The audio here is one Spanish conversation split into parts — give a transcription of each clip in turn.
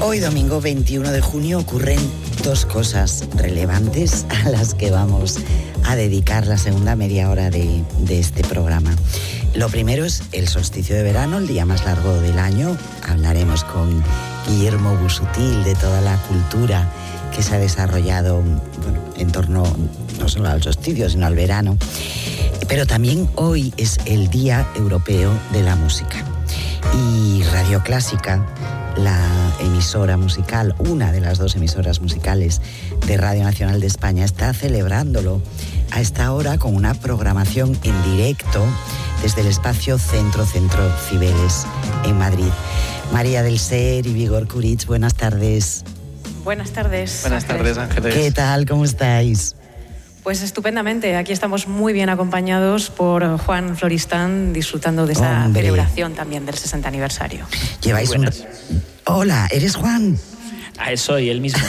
Hoy domingo 21 de junio ocurren dos cosas relevantes a las que vamos a dedicar la segunda media hora de este programa. Lo primero es el solsticio de verano, el día más largo del año. Hablaremos con Guillermo Busuttil de toda la cultura que se ha desarrollado en torno no solo al solsticio, sino al verano. Pero también hoy es el Día Europeo de la Música. Y Radio Clásica, la emisora musical, una de las dos emisoras musicales de Radio Nacional de España, está celebrándolo a esta hora con una programación en directo desde el espacio Centro Cibeles en Madrid. María del Ser y Vigor Curitz, buenas tardes. Buenas tardes. Buenas tardes, Ángeles. ¿Qué tal? ¿Cómo estáis? Pues estupendamente, aquí estamos muy bien acompañados por Juan Floristán, disfrutando de esa celebración también del 60 aniversario. Lleváis Hola, ¿eres Juan? Soy el mismo.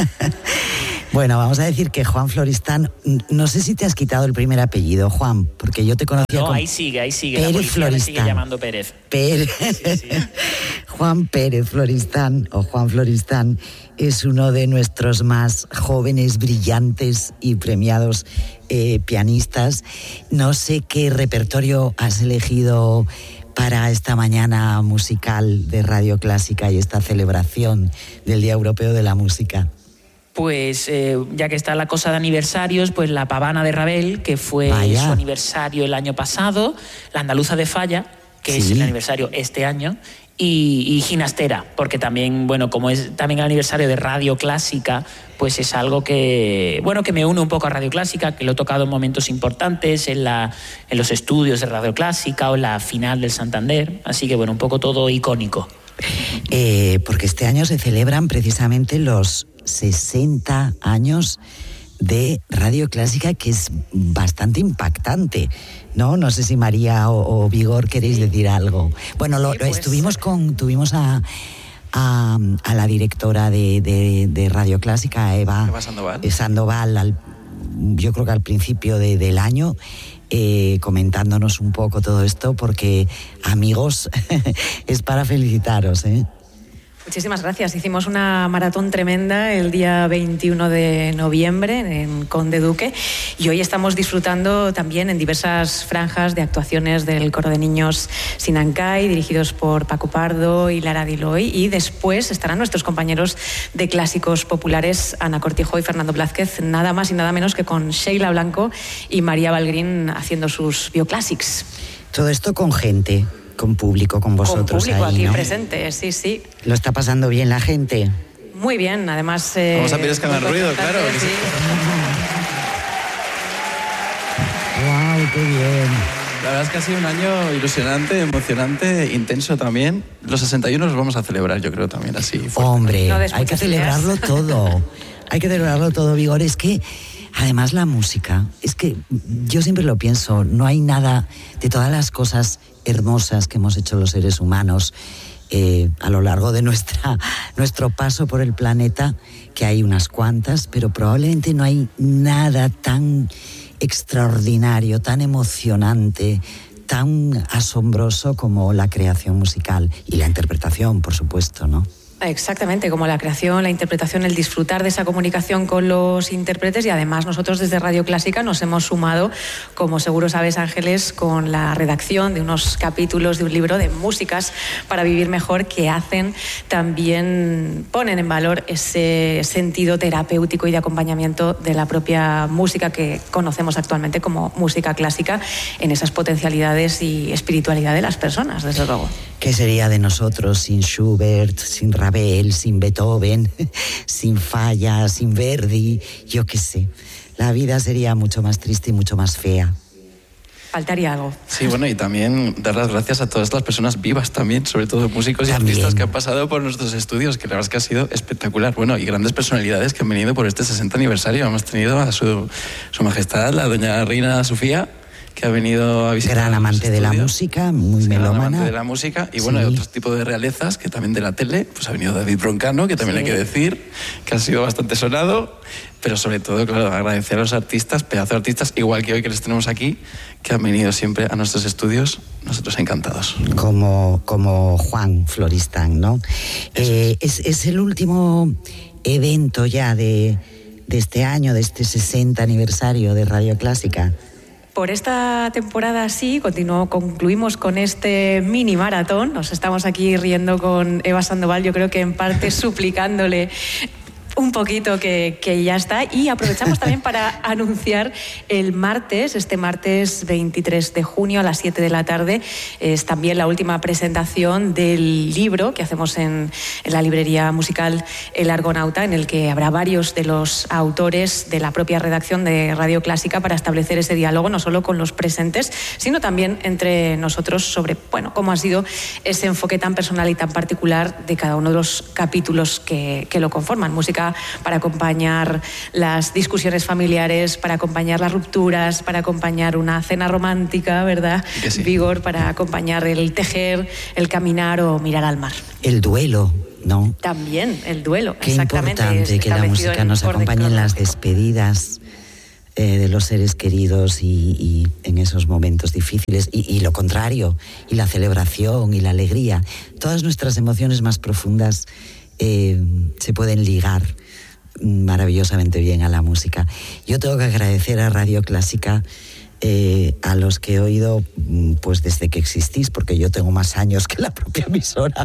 Bueno, vamos a decir que Juan Floristán, no sé si te has quitado el primer apellido, Juan, porque yo te conocía como... No, ahí sigue. Pérez la policía Floristán. me sigue llamando Pérez. Sí. Juan Pérez Floristán, o Juan Floristán, es uno de nuestros más jóvenes, brillantes y premiados pianistas. No sé qué repertorio has elegido para esta mañana musical de Radio Clásica y esta celebración del Día Europeo de la Música. Pues ya que está la cosa de aniversarios, pues la Pavana de Ravel, que fue su aniversario el año pasado, la Andaluza de Falla, que es el aniversario este año, y Ginastera, porque también, como es también el aniversario de Radio Clásica, pues es algo que me une un poco a Radio Clásica, que lo he tocado en momentos importantes, en los estudios de Radio Clásica o en la final del Santander, así que un poco todo icónico. Porque este año se celebran precisamente los 60 años de Radio Clásica, que es bastante impactante, ¿no? No sé si María o Vigor queréis decir algo. Bueno, tuvimos a la directora de Radio Clásica, Eva Sandoval, yo creo que al principio del año, comentándonos un poco todo esto, porque, amigos, es para felicitaros, Muchísimas gracias. Hicimos una maratón tremenda el día 21 de noviembre en Conde Duque y hoy estamos disfrutando también en diversas franjas de actuaciones del coro de niños Sinancay, dirigidos por Paco Pardo y Lara Diloy, y después estarán nuestros compañeros de clásicos populares, Ana Cortijo y Fernando Blázquez, nada más y nada menos que con Sheila Blanco y María Balgrín haciendo sus bioclásics. Todo esto con gente, con público, con vosotros. Con público ahí, aquí, ¿no? Presente, sí. ¿Lo está pasando bien la gente? Muy bien, además... Vamos a pedir que hagan ruido, claro. Sí. ¡Wow, qué bien! La verdad es que ha sido un año ilusionante, emocionante, intenso también. Los 61 los vamos a celebrar, yo creo, también así. Fuerte. Hombre, hay que celebrarlo todo. Hay que celebrarlo todo, Vigor. Es que... Además, la música, es que yo siempre lo pienso, no hay nada de todas las cosas hermosas que hemos hecho los seres humanos a lo largo de nuestro paso por el planeta, que hay unas cuantas, pero probablemente no hay nada tan extraordinario, tan emocionante, tan asombroso como la creación musical y la interpretación, por supuesto, ¿no? Exactamente, como la creación, la interpretación, el disfrutar de esa comunicación con los intérpretes, y además nosotros desde Radio Clásica nos hemos sumado, como seguro sabes, Ángeles, con la redacción de unos capítulos de un libro de músicas para vivir mejor, que ponen en valor ese sentido terapéutico y de acompañamiento de la propia música que conocemos actualmente como música clásica, en esas potencialidades y espiritualidad de las personas, desde luego. ¿Qué sería de nosotros sin Schubert, sin Ravel, sin Beethoven, sin Falla, sin Verdi? Yo qué sé. La vida sería mucho más triste y mucho más fea. Faltaría algo. Sí, y también dar las gracias a todas las personas vivas también, sobre todo músicos y artistas que han pasado por nuestros estudios, que la verdad es que ha sido espectacular. Y grandes personalidades que han venido por este 60 aniversario. Hemos tenido a su majestad, la doña Reina Sofía, que ha venido a visitar. Gran amante de la música, muy melómana. Gran amante de la música y bueno, hay otros tipos de realezas que también de la tele. Pues ha venido David Broncano, que también hay que decir que ha sido bastante sonado. Pero sobre todo, claro, agradecer a los artistas, pedazo de artistas, igual que hoy que les tenemos aquí, que han venido siempre a nuestros estudios, nosotros encantados. Como Juan Floristán, ¿no? Es el último evento ya de este año, de este 60 aniversario de Radio Clásica. Por esta temporada sí, concluimos con este mini maratón. Nos estamos aquí riendo con Eva Sandoval, yo creo que en parte suplicándole un poquito que ya está, y aprovechamos también para anunciar este martes 23 de junio a las 7 de la tarde, es también la última presentación del libro que hacemos en la librería musical El Argonauta, en el que habrá varios de los autores de la propia redacción de Radio Clásica para establecer ese diálogo, no solo con los presentes, sino también entre nosotros sobre, cómo ha sido ese enfoque tan personal y tan particular de cada uno de los capítulos que lo conforman. Música para acompañar las discusiones familiares, para acompañar las rupturas, para acompañar una cena romántica, ¿verdad? Sí. Vigor para acompañar el tejer, el caminar o mirar al mar. El duelo, ¿no? También el duelo, Qué exactamente. Qué importante que la música nos acompañe en las despedidas de los seres queridos y en esos momentos difíciles, y lo contrario, y la celebración y la alegría. Todas nuestras emociones más profundas se pueden ligar maravillosamente bien a la música. Yo tengo que agradecer a Radio Clásica, a los que he oído pues desde que existís, porque yo tengo más años que la propia emisora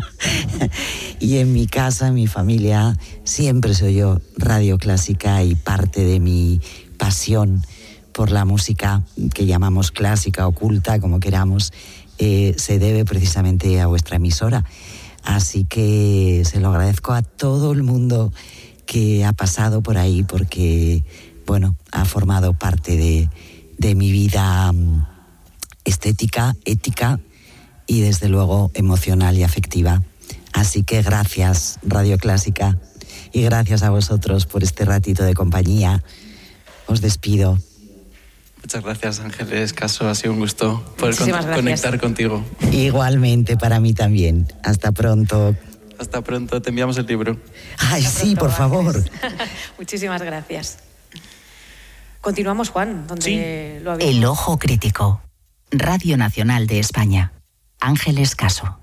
y en mi casa, en mi familia, siempre se oyó Radio Clásica, y parte de mi pasión por la música que llamamos clásica, oculta, como queramos, se debe precisamente a vuestra emisora. Así que se lo agradezco a todo el mundo que ha pasado por ahí, porque, ha formado parte de mi vida estética, ética y, desde luego, emocional y afectiva. Así que gracias, Radio Clásica, y gracias a vosotros por este ratito de compañía. Os despido. Muchas gracias, Ángeles Caso, ha sido un gusto poder conectar contigo. Igualmente, para mí también. Hasta pronto. Hasta pronto, te enviamos el libro. Ay, sí, por favor. Muchísimas gracias. Continuamos, Juan, donde lo habíamos... El Ojo Crítico. Radio Nacional de España. Ángeles Caso.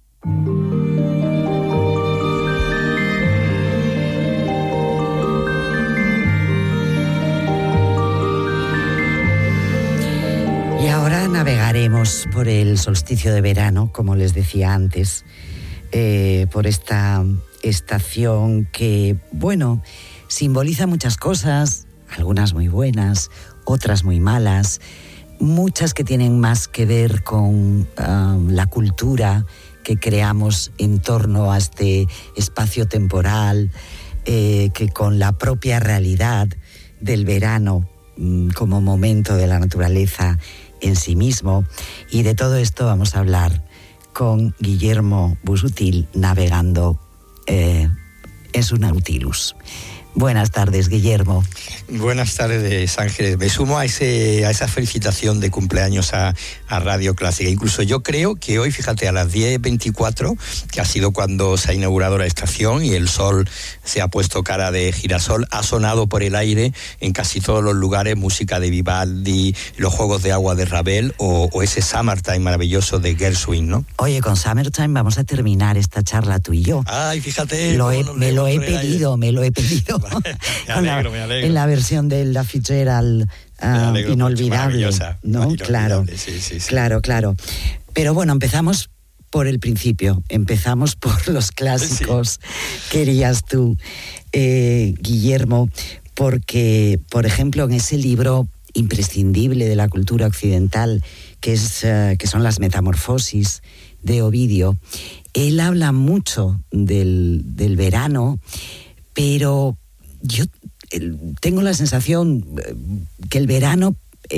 Y ahora navegaremos por el solsticio de verano, como les decía antes, por esta estación que, simboliza muchas cosas, algunas muy buenas, otras muy malas, muchas que tienen más que ver con la cultura que creamos en torno a este espacio temporal, que con la propia realidad del verano como momento de la naturaleza en sí mismo. Y de todo esto vamos a hablar con Guillermo Busuttil, navegando en su Nautilus. Buenas tardes, Guillermo. Buenas tardes, Ángeles. Me sumo a esa felicitación de cumpleaños a Radio Clásica. Incluso yo creo que hoy, fíjate, a las 10:24, que ha sido cuando se ha inaugurado la estación y el sol se ha puesto cara de girasol, ha sonado por el aire en casi todos los lugares música de Vivaldi, los Juegos de Agua de Ravel o ese Summertime maravilloso de Gershwin, ¿no? Oye, con Summertime vamos a terminar esta charla tú y yo. Ay, fíjate. Me lo he pedido. Me alegro. En la versión de La Fitzgerald inolvidable, ¿no? Claro, sí. Claro. Pero empezamos por el principio, empezamos por los clásicos, querías tú, Guillermo, porque, por ejemplo, en ese libro imprescindible de la cultura occidental, que son las Metamorfosis de Ovidio, él habla mucho del verano, pero yo tengo la sensación que el verano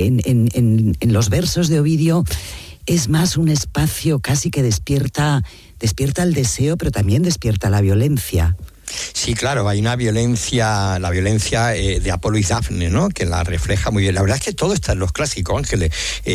en los versos de Ovidio es más un espacio casi que despierta el deseo, pero también despierta la violencia. Sí, claro, hay una violencia, la violencia de Apolo y Dafne, ¿no? Que la refleja muy bien. La verdad es que todo está en los clásicos, Ángeles.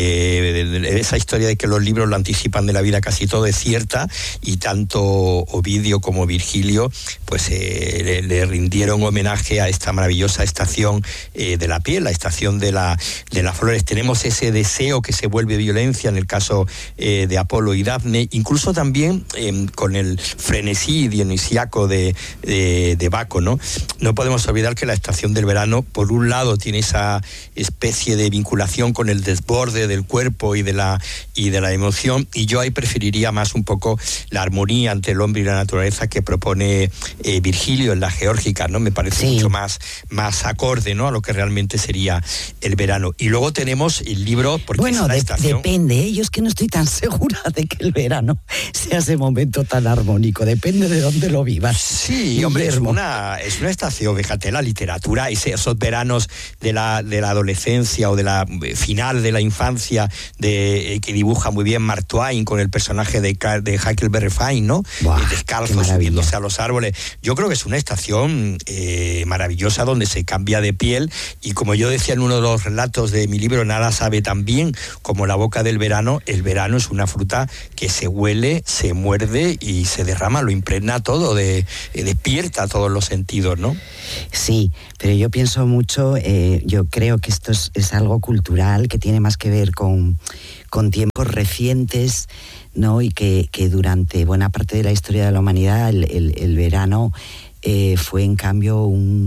Esa historia de que los libros lo anticipan de la vida, casi todo es cierta, y tanto Ovidio como Virgilio pues le rindieron homenaje a esta maravillosa estación de la piel, la estación de las flores. Tenemos ese deseo que se vuelve violencia en el caso de Apolo y Dafne, incluso también con el frenesí dionisíaco de Baco, ¿no? No podemos olvidar que la estación del verano, por un lado, tiene esa especie de vinculación con el desborde del cuerpo y de la emoción, y yo ahí preferiría más un poco la armonía entre el hombre y la naturaleza que propone Virgilio en la Geórgica, ¿no? Me parece mucho más acorde, ¿no? A lo que realmente sería el verano. Y luego tenemos el libro, porque bueno, es la estación... depende, yo es que no estoy tan segura de que el verano sea ese momento tan armónico, depende de dónde lo vivas. Sí, hombre, es una estación, fíjate, la literatura, esos veranos de la adolescencia o de la final de la infancia que dibuja muy bien Mark Twain con el personaje de Huckleberry Finn, ¿no? Descalzo, subiéndose a los árboles. Yo creo que es una estación maravillosa donde se cambia de piel, y como yo decía en uno de los relatos de mi libro, nada sabe tan bien como la boca del verano. El verano es una fruta que se huele, se muerde y se derrama, lo impregna todo, despierta todos los sentidos, ¿no? Sí, pero yo pienso mucho, yo creo que esto es algo cultural que tiene más que ver con tiempos recientes, ¿no? Y que durante buena parte de la historia de la humanidad el verano fue en cambio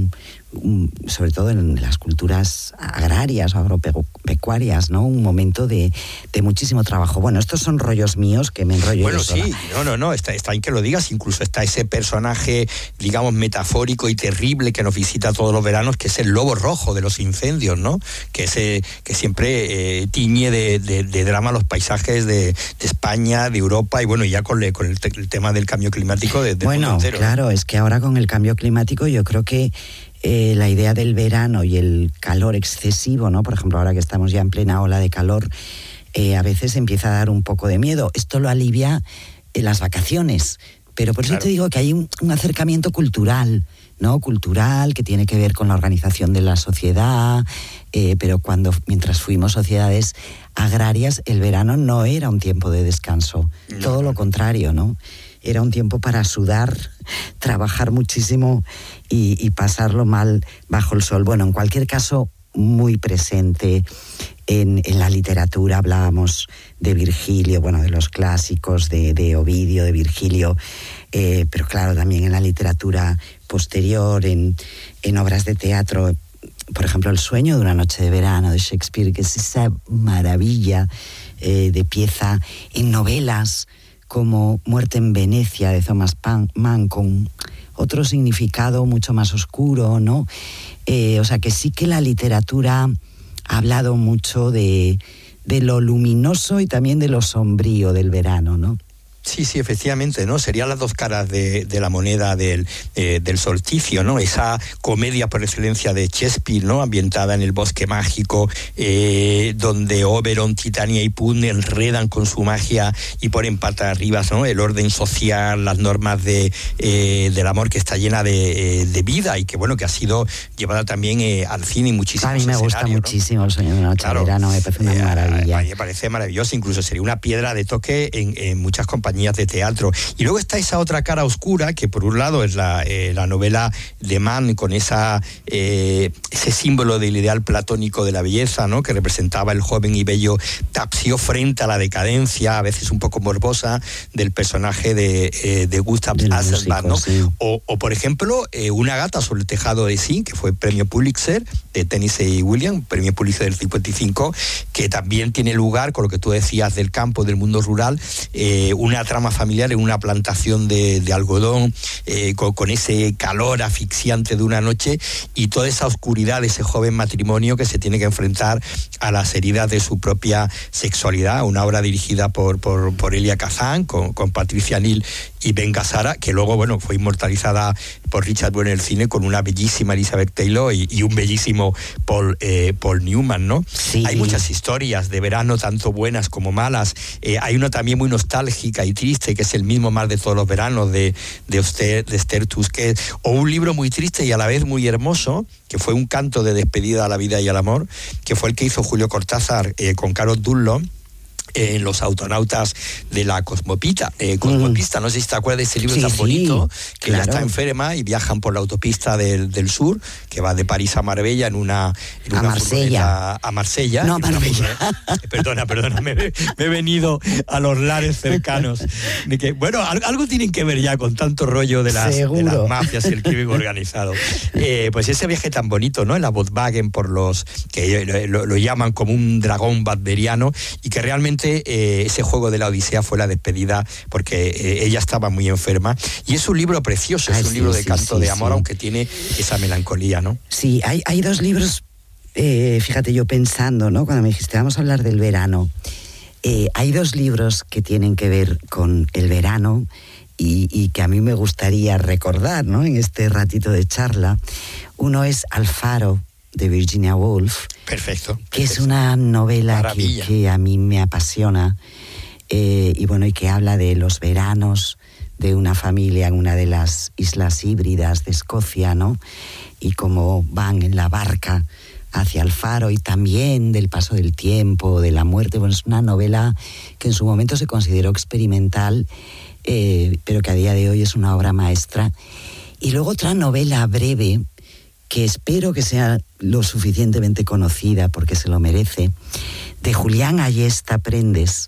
sobre todo en las culturas agrarias o agropecuarias, ¿no? Un momento de muchísimo trabajo. Bueno, estos son rollos míos que me enrollo. Bueno, sí, no, está en que lo digas. Incluso está ese personaje, digamos, metafórico y terrible que nos visita todos los veranos, que es el lobo rojo de los incendios, ¿no? Que siempre tiñe de drama los paisajes de España, de Europa, y bueno, ya con el tema del cambio climático bueno, entero, claro, ¿no? Es que ahora con el cambio climático yo creo que la idea del verano y el calor excesivo, ¿no? Por ejemplo, ahora que estamos ya en plena ola de calor, a veces empieza a dar un poco de miedo. Esto lo alivia en las vacaciones, pero por eso te digo que hay un acercamiento cultural, ¿no? Cultural, que tiene que ver con la organización de la sociedad, pero mientras fuimos sociedades agrarias, el verano no era un tiempo de descanso, todo lo contrario, ¿no? Era un tiempo para sudar, trabajar muchísimo y pasarlo mal bajo el sol. Bueno, en cualquier caso, muy presente en la literatura. Hablábamos de Virgilio, bueno, de los clásicos, de Ovidio, de Virgilio, pero claro, también en la literatura posterior, en obras de teatro. Por ejemplo, El sueño de una noche de verano de Shakespeare, que es esa maravilla de pieza, en novelas como Muerte en Venecia de Thomas Mann, con otro significado mucho más oscuro, ¿no? O sea que sí que la literatura ha hablado mucho de lo luminoso y también de lo sombrío del verano, ¿no? Sí, efectivamente, ¿no? Serían las dos caras de la moneda del solsticio, ¿no? Esa comedia por excelencia de Shakespeare, ¿no? Ambientada en el bosque mágico, donde Oberon, Titania y Pune enredan con su magia y ponen patas arriba, ¿no? El orden social, las normas del amor, que está llena de vida y que, bueno, que ha sido llevada también al cine y muchísimos escenarios. A mí me gusta muchísimo El sueño de una noche de verano, me parece una maravilla. Me parece maravilloso, incluso sería una piedra de toque en muchas compañías de teatro. Y luego está esa otra cara oscura, que por un lado es la novela de Mann, con ese símbolo del ideal platónico de la belleza, ¿no? Que representaba el joven y bello Tapsio frente a la decadencia, a veces un poco morbosa, del personaje de Gustav Hasselbalch, ¿no? Sí. O por ejemplo, Una gata sobre el tejado de zinc, que fue premio Pulitzer de Tennessee Williams, premio Pulitzer del 55, que también tiene lugar, con lo que tú decías del campo, del mundo rural, una trama familiar en una plantación de algodón, con ese calor asfixiante de una noche y toda esa oscuridad de ese joven matrimonio que se tiene que enfrentar a las heridas de su propia sexualidad. Una obra dirigida por Elia Kazan, con Patricia Neal y Venga Sara, que luego, bueno, fue inmortalizada por Richard Boone en el cine con una bellísima Elizabeth Taylor y un bellísimo Paul Newman, ¿no? Sí. Hay muchas historias de verano, tanto buenas como malas. Hay una también muy nostálgica y triste, que es El mismo mar de todos los veranos, de Esther Tusquets, o un libro muy triste y a la vez muy hermoso, que fue un canto de despedida a la vida y al amor, que fue el que hizo Julio Cortázar con Carol Dunlop, en Los autonautas de la Cosmopista, no sé si te acuerdas de ese libro tan bonito, que claro. Ella está enferma y viajan por la autopista del sur, que va de París a Marbella en una Marsella. A Marsella. No, Marbella. Perdona, me he venido a los lares cercanos. De que, bueno, algo tienen que ver ya con tanto rollo de las mafias y el crimen organizado. Pues ese viaje tan bonito, ¿no? En la Volkswagen por los que lo llaman como un dragón wagneriano, y que realmente ese juego de la Odisea fue la despedida, porque ella estaba muy enferma, y es un libro precioso, es un libro de canto de amor, aunque tiene esa melancolía, ¿no? Sí, hay dos libros, fíjate, yo pensando, ¿no? Cuando me dijiste vamos a hablar del verano, hay dos libros que tienen que ver con el verano y que a mí me gustaría recordar, ¿no? En este ratito de charla. Uno es Alfaro, de Virginia Woolf. Perfecto. Que es una novela que a mí me apasiona, y bueno, y que habla de los veranos de una familia en una de las islas híbridas de Escocia, ¿no? Y cómo van en la barca hacia el faro, y también del paso del tiempo, de la muerte. Bueno, es una novela que en su momento se consideró experimental, pero que a día de hoy es una obra maestra. Y luego otra novela breve, que espero que sea lo suficientemente conocida porque se lo merece, de Julián Ayesta Prendes,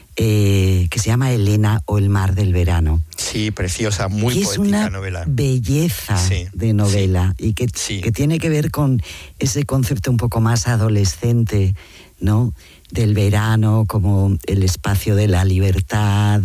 que se llama Elena o el mar del verano. Sí, preciosa, muy poética novela. Es una belleza de novela, y que tiene que ver con ese concepto un poco más adolescente, ¿no? Del verano como el espacio de la libertad,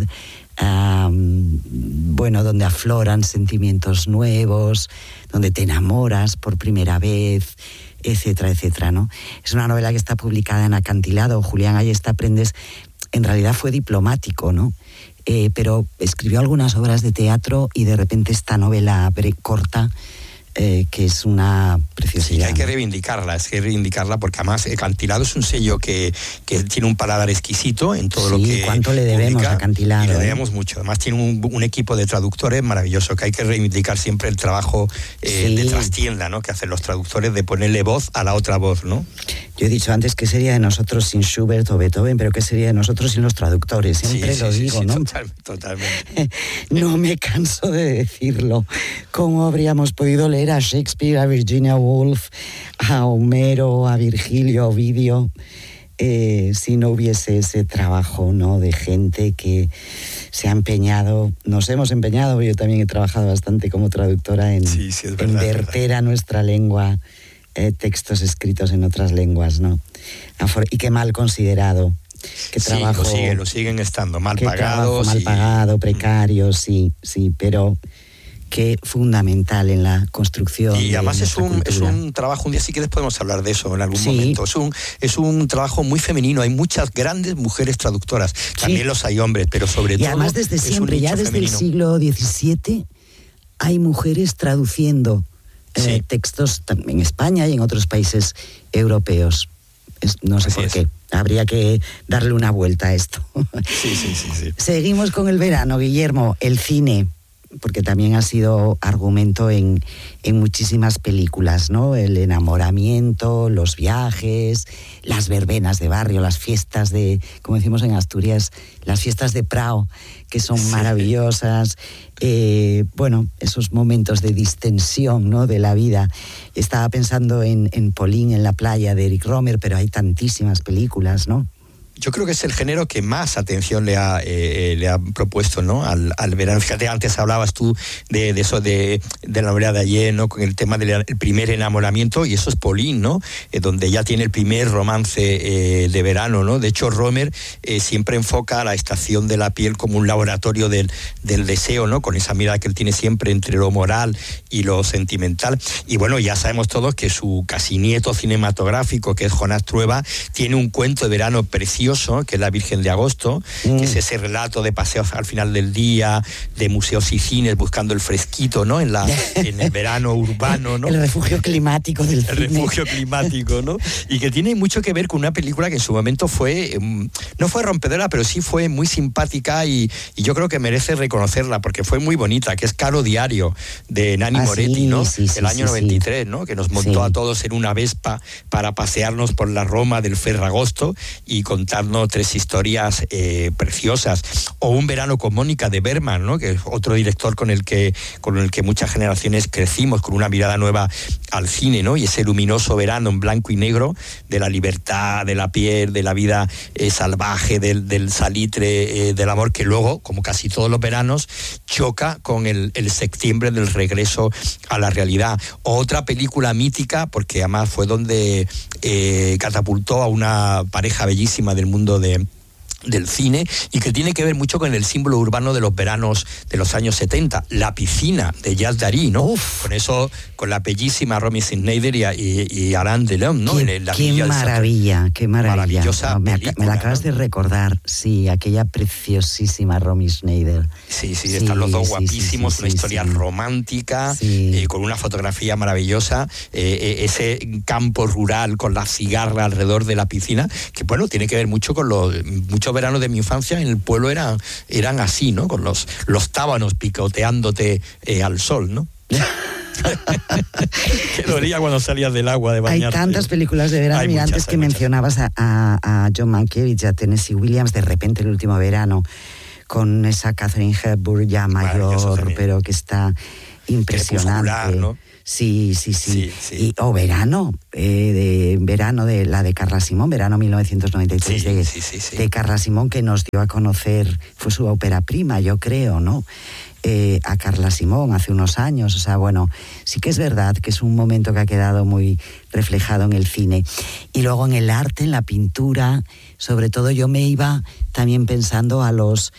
bueno, donde afloran sentimientos nuevos, donde te enamoras por primera vez, etcétera, etcétera, ¿no? Es una novela que está publicada en Acantilado. Julián Ayesta Prendes en realidad fue diplomático, ¿no? Pero escribió algunas obras de teatro, y de repente esta novela corta, que es una preciosidad. Sí, hay que reivindicarla, porque además Acantilado es un sello que tiene un paladar exquisito en todo lo que ¿cuánto le debemos publica, a Acantilado? Y le debemos mucho. Además tiene un equipo de traductores maravilloso, que hay que reivindicar siempre el trabajo de trastienda, ¿no? Que hacen los traductores, de ponerle voz a la otra voz, ¿no? Yo he dicho antes, ¿qué sería de nosotros sin Schubert o Beethoven? Pero ¿qué sería de nosotros sin los traductores? Siempre lo digo, ¿no? Totalmente. No me canso de decirlo. ¿Cómo habríamos podido leer a Shakespeare, a Virginia Woolf, a Homero, a Virgilio, a Ovidio, si no hubiese ese trabajo, ¿no? De gente que se ha empeñado, nos hemos empeñado, yo también he trabajado bastante como traductora en verter a nuestra lengua textos escritos en otras lenguas, ¿no? Y qué mal considerado. Que trabajo, lo siguen estando, mal pagados. Mal pagado, precario, sí, pero que fundamental en la construcción. Y además es un trabajo, un día sí que podemos hablar de eso en algún momento. Es un trabajo muy femenino, hay muchas grandes mujeres traductoras, también los hay hombres, pero sobre todo. Y además desde siempre, ya desde el siglo XVII, hay mujeres traduciendo textos en España y en otros países europeos. No sé por qué. Habría que darle una vuelta a esto. Sí. Seguimos con el verano, Guillermo, el cine, porque también ha sido argumento en muchísimas películas, ¿no? El enamoramiento, los viajes, las verbenas de barrio, las fiestas de, como decimos en Asturias, las fiestas de Prao, que son maravillosas. Bueno, esos momentos de distensión, ¿no? De la vida. Estaba pensando en Pauline en la playa, de Eric Rohmer, pero hay tantísimas películas, ¿no? Yo creo que es el género que más atención le ha propuesto, ¿no? al verano. Fíjate, antes hablabas tú de eso, de la novela de ayer, ¿no? Con el tema del primer enamoramiento, y eso es Pauline, ¿no? Donde ya tiene el primer romance de verano, ¿no? De hecho, Rohmer siempre enfoca a la estación de la piel como un laboratorio del deseo, ¿no? Con esa mirada que él tiene siempre entre lo moral y lo sentimental. Y bueno, ya sabemos todos que su casi nieto cinematográfico, que es Jonás Trueba, tiene un cuento de verano precioso, precioso, que es La Virgen de Agosto, que es ese relato de paseos al final del día, de museos y cines buscando el fresquito, ¿no? En el verano urbano, ¿no? El refugio climático del cine. El refugio climático, ¿no? Y que tiene mucho que ver con una película que en su momento no fue rompedora, pero sí fue muy simpática y yo creo que merece reconocerla porque fue muy bonita, que es Caro Diario, de Nanni Moretti, ¿no? El año 93, ¿no? Que nos montó a todos en una Vespa para pasearnos por la Roma del Ferragosto y contarnos 3 historias preciosas. O Un verano con Mónica, de Bergman, ¿no? Que es otro director con el que muchas generaciones crecimos, con una mirada nueva al cine, ¿no? Y ese luminoso verano en blanco y negro de la libertad, de la piel, de la vida salvaje, del salitre, del amor, que luego, como casi todos los veranos, choca con el septiembre del regreso a la realidad. Otra película mítica, porque además fue donde catapultó a una pareja bellísima del mundo del cine y que tiene que ver mucho con el símbolo urbano de los veranos de los años 70, La piscina, de Jacques Dary, ¿no? Con eso, con la bellísima Romy Schneider y Alain Delon, ¿no? Qué maravilla, qué maravilla. Maravillosa película, me la acabas de recordar, sí, aquella preciosísima Romy Schneider. Sí, están los dos guapísimos, una historia romántica, con una fotografía maravillosa, ese campo rural con la cigarra alrededor de la piscina, que bueno, tiene que ver mucho con muchos veranos de mi infancia en el pueblo eran así, ¿no? Con los tábanos picoteándote al sol, ¿no? Qué dolía cuando salías del agua de bañarte. Hay tantas películas de verano. Mira, antes que mencionabas a John Mankiewicz y a Tennessee Williams, de repente El último verano, con esa Katharine Hepburn ya mayor, pero que está impresionante. Crepuscular, ¿no? Sí. Y Verano, de la de Carla Simón, Verano 1993, de Carla Simón, que nos dio a conocer, fue su ópera prima, yo creo, ¿no? A Carla Simón hace unos años. O sea, bueno, sí que es verdad que es un momento que ha quedado muy reflejado en el cine. Y luego en el arte, en la pintura, sobre todo yo me iba también pensando a los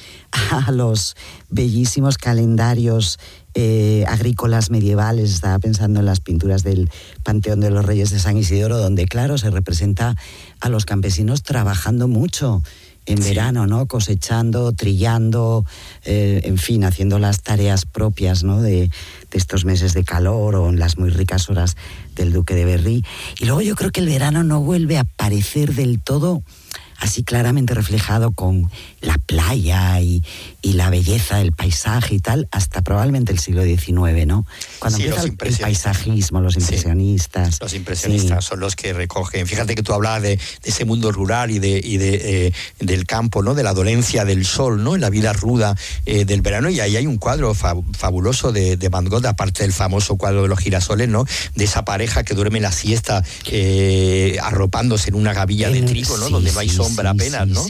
bellísimos calendarios agrícolas medievales. Estaba pensando en las pinturas del Panteón de los Reyes de San Isidoro, donde claro, se representa a los campesinos trabajando mucho en verano, ¿no? Cosechando, trillando, en fin, haciendo las tareas propias, ¿no? de estos meses de calor, o en las muy ricas horas del Duque de Berry. Y luego yo creo que el verano no vuelve a aparecer del todo así claramente reflejado con la playa y la belleza del paisaje y tal, hasta probablemente el siglo XIX, ¿no? Cuando empieza el paisajismo, los impresionistas. Los impresionistas son los que recogen. Fíjate que tú hablabas de ese mundo rural y del campo, ¿no? De la dolencia del sol, ¿no? En la vida ruda del verano. Y ahí hay un cuadro fabuloso de Van Gogh, aparte del famoso cuadro de los girasoles, ¿no? De esa pareja que duerme la siesta arropándose en una gavilla de trigo, ¿no? Donde no hay sombra apenas, ¿no?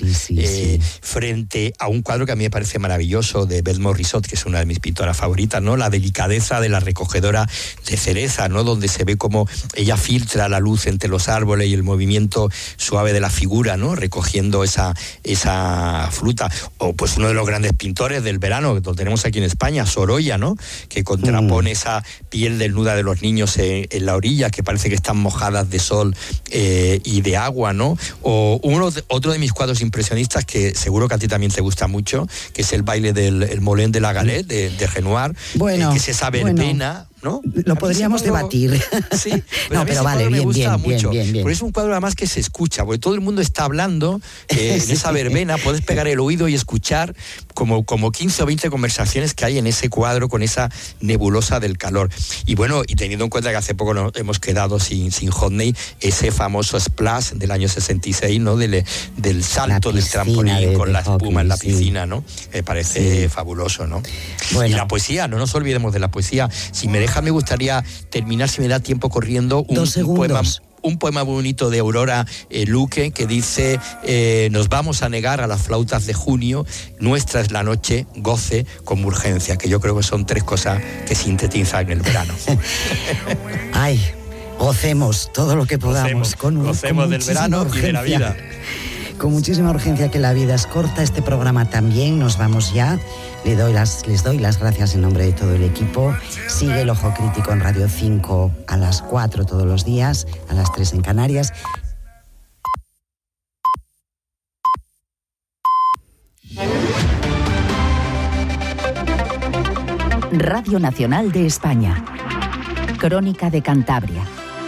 Frente a un cuadro que a mí me parece maravilloso de Belle Morisot, que es una de mis pintoras favoritas, ¿no? La delicadeza de la recogedora de cereza, ¿no? Donde se ve como ella filtra la luz entre los árboles y el movimiento suave de la figura, ¿no? Recogiendo esa fruta. O pues uno de los grandes pintores del verano, que lo tenemos aquí en España, Sorolla, ¿no? Que contrapone esa piel desnuda de los niños en la orilla, que parece que están mojadas de sol y de agua, ¿no? O otro de mis cuadros impresionistas, que seguro que a ti también te gusta mucho, que es el baile del Molin de la Galette, de Renoir, que es esa verbena, ¿no? Lo podríamos debatir. Sí, no, pero vale, bien. Porque es un cuadro además que se escucha, porque todo el mundo está hablando en esa verbena, puedes pegar el oído y escuchar como 15 o 20 conversaciones que hay en ese cuadro con esa nebulosa del calor. Y bueno, y teniendo en cuenta que hace poco nos hemos quedado sin Hodney, ese famoso splash del año 66, ¿no? Del salto del trampolín con la espuma en la piscina, ¿no? Me parece fabuloso, ¿no? Bueno. Y la poesía, no nos olvidemos de la poesía. Si me deja, me gustaría terminar, si me da tiempo corriendo, un poema bonito de Aurora Luque, que dice: nos vamos a negar a las flautas de junio, nuestra es la noche, goce con urgencia, que yo creo que son 3 cosas que sintetizan el verano. Ay, gocemos todo lo que podamos. Gocemos del verano y de la vida. Con muchísima urgencia, que la vida es corta. Este programa también, nos vamos ya. Les doy las gracias en nombre de todo el equipo. Sigue El Ojo Crítico en Radio 5 a las 4 todos los días, a las 3 en Canarias. Radio Nacional de España. Crónica de Cantabria.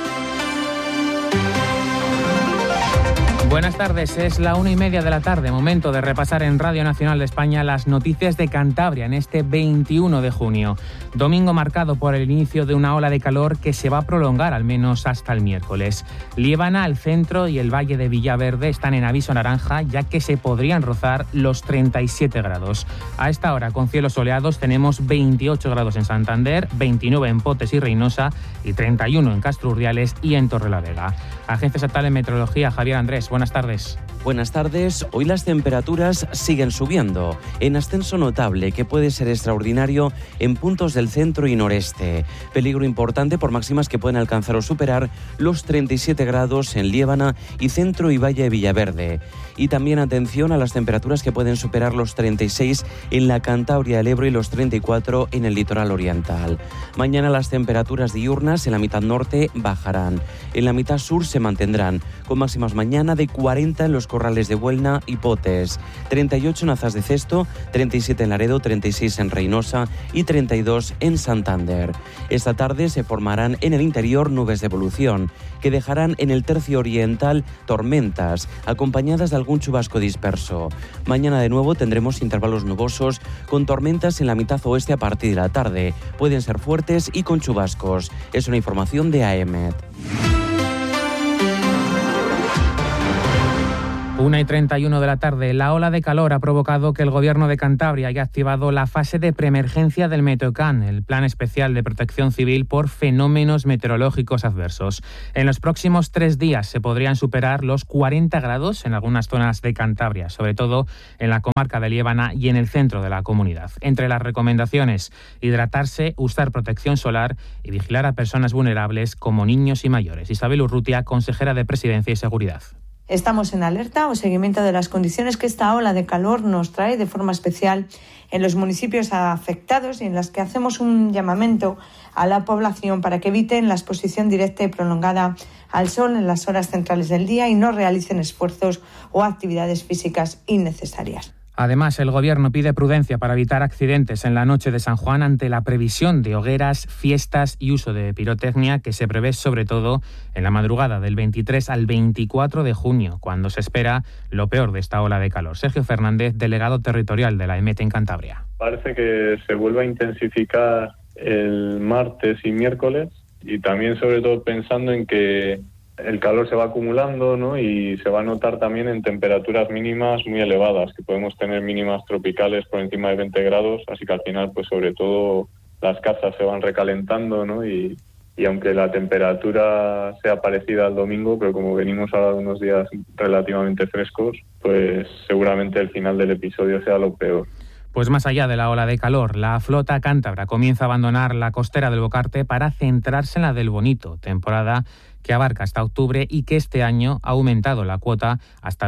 Buenas tardes, es la 1:30 de la tarde, momento de repasar en Radio Nacional de España las noticias de Cantabria en este 21 de junio. Domingo marcado por el inicio de una ola de calor que se va a prolongar al menos hasta el miércoles. Liébana, el centro y el valle de Villaverde están en aviso naranja, ya que se podrían rozar los 37 grados. A esta hora, con cielos soleados, tenemos 28 grados en Santander, 29 en Potes y Reynosa y 31 en Castro Urdiales y en Torrelavega. Agencia Estatal de Meteorología, Javier Andrés, buenas tardes. Buenas tardes. Hoy las temperaturas siguen subiendo, en ascenso notable que puede ser extraordinario en puntos del centro y noreste. Peligro importante por máximas que pueden alcanzar o superar los 37 grados en Liébana y centro y valle de Villaverde. Y también atención a las temperaturas que pueden superar los 36 en la Cantabria del Ebro y los 34 en el litoral oriental. Mañana las temperaturas diurnas en la mitad norte bajarán. En la mitad sur se mantendrán, con máximas mañana de 40 en los Corrales de Buelna y Potes, 38 en Azas de Cesto, 37 en Laredo, 36 en Reynosa y 32 en Santander. Esta tarde se formarán en el interior nubes de evolución, que dejarán en el tercio oriental tormentas, acompañadas de algún chubasco disperso. Mañana de nuevo tendremos intervalos nubosos con tormentas en la mitad oeste a partir de la tarde. Pueden ser fuertes y con chubascos. Es una información de AEMET. 1:31 de la tarde. La ola de calor ha provocado que el Gobierno de Cantabria haya activado la fase de preemergencia del Meteocán, el Plan Especial de Protección Civil por fenómenos meteorológicos adversos. En los próximos 3 días se podrían superar los 40 grados en algunas zonas de Cantabria, sobre todo en la comarca de Liébana y en el centro de la comunidad. Entre las recomendaciones, hidratarse, usar protección solar y vigilar a personas vulnerables como niños y mayores. Isabel Urrutia, consejera de Presidencia y Seguridad. Estamos en alerta o seguimiento de las condiciones que esta ola de calor nos trae de forma especial en los municipios afectados y en las que hacemos un llamamiento a la población para que eviten la exposición directa y prolongada al sol en las horas centrales del día y no realicen esfuerzos o actividades físicas innecesarias. Además, el Gobierno pide prudencia para evitar accidentes en la noche de San Juan ante la previsión de hogueras, fiestas y uso de pirotecnia que se prevé sobre todo en la madrugada del 23 al 24 de junio, cuando se espera lo peor de esta ola de calor. Sergio Fernández, delegado territorial de la EMET en Cantabria. Parece que se vuelve a intensificar el martes y miércoles y también sobre todo pensando en que el calor se va acumulando, ¿no? Y se va a notar también en temperaturas mínimas muy elevadas, que podemos tener mínimas tropicales por encima de 20 grados, así que al final, pues sobre todo las casas se van recalentando, ¿no? Y aunque la temperatura sea parecida al domingo, pero como venimos ahora de unos días relativamente frescos, pues seguramente el final del episodio sea lo peor. Pues más allá de la ola de calor, la flota cántabra comienza a abandonar la costera del Bocarte para centrarse en la del Bonito, temporada que abarca hasta octubre y que este año ha aumentado la cuota hasta